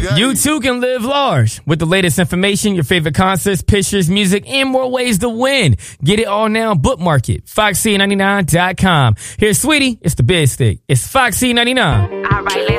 You too can live large with the latest information, your favorite concerts, pictures, music, and more ways to win. Get it all now. Bookmark it. FoxC99.com. Here's Sweetie. It's the Biz Stick. It's FoxC99. All right,